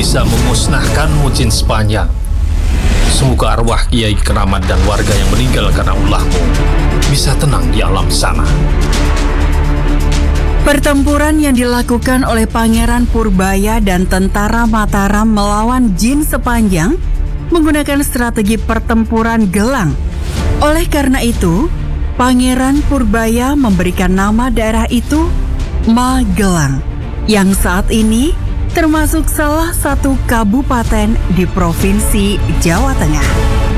bisa memusnahkanmu jin sepanjang. Semoga arwah Kiai Keramat dan warga yang meninggal karena ulahmu bisa tenang di alam sana. Pertempuran yang dilakukan oleh Pangeran Purbaya dan tentara Mataram melawan jin sepanjang menggunakan strategi pertempuran gelang. Oleh karena itu, Pangeran Purbaya memberikan nama daerah itu Magelang, yang saat ini termasuk salah satu kabupaten di Provinsi Jawa Tengah.